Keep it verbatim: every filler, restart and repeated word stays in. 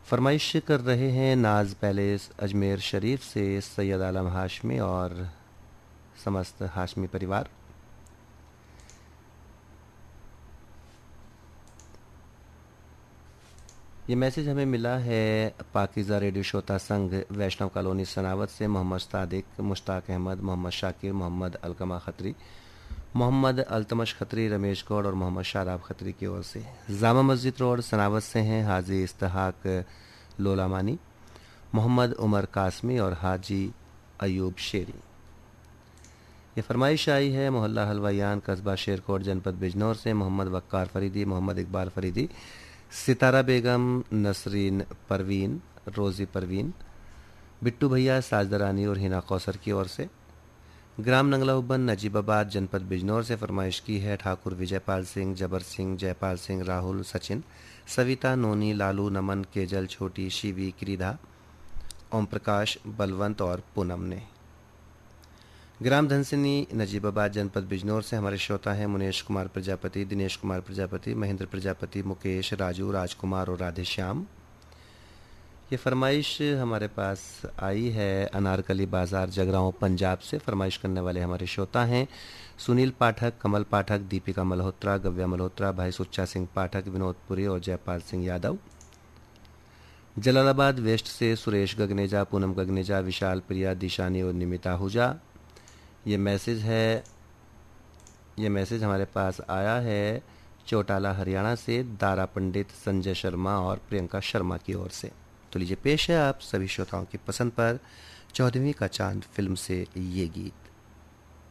फरमाइश कर रहे हैं नाज पैलेस अजमेर शरीफ से सैयद आलम हाशमी और समस्त हाशमी परिवार। ये मैसेज हमें मिला है पाकिज़ा रेडियो श्रोता संघ वैष्णव कॉलोनी सनावत से मोहम्मद सादिक, मुश्ताक अहमद, मोहम्मद शाकिर, मोहम्मद अलकमा खत्री, मोहम्मद अल्तमश खत्री, रमेश गौड़ और मोहम्मद शादाब खत्री की ओर से। जामा मस्जिद रोड सनावत से हैं हाजी इस्तेहाक लोलामानी, मोहम्मद उमर कासमी और हाजी अयूब शेरी। ये फरमाइश आई है मोहल्ला हलवायान कस्बा शेरकोट जनपद बिजनौर से मोहम्मद वक्कार फरीदी, मोहम्मद इकबाल फरीदी, सितारा बेगम, नसरीन परवीन, रोज़ी परवीन, बिट्टू भैया, साजदा रानी और हिना कौसर की ओर से। ग्राम नंगलाउबन नजीबाबाद जनपद बिजनौर से फरमाइश की है ठाकुर विजयपाल सिंह, जबर सिंह, जयपाल सिंह, राहुल, सचिन, सविता, नोनी, लालू, नमन, केजल, छोटी, शिवी, क्रीधा, ओम प्रकाश, बलवंत और पूनम ने। ग्राम धनसिनी नजीबाबाद जनपद बिजनौर से हमारे श्रोता हैं मुनेश कुमार प्रजापति, दिनेश कुमार प्रजापति, महेंद्र प्रजापति, मुकेश, राजू, राजकुमार और राधेश्याम। ये फरमाइश हमारे पास आई है अनारकली बाज़ार जगरांव पंजाब से। फरमाइश करने वाले हमारे श्रोता हैं सुनील पाठक, कमल पाठक, दीपिका मल्होत्रा, गव्या मल्होत्रा, भाई सुच्चा सिंह पाठक, विनोदपुरी और जयपाल सिंह यादव। जलालाबाद वेस्ट से सुरेश गगनेजा, पूनम गगनेजा, विशाल प्रिया, दिशानी और निमिता आहूजा। ये मैसेज है ये मैसेज हमारे पास आया है चौटाला हरियाणा से दारा पंडित, संजय शर्मा और प्रियंका शर्मा की ओर से। तो लीजिए पेश है आप सभी श्रोताओं की पसंद पर चौदहवीं का चांद फिल्म से ये गीत।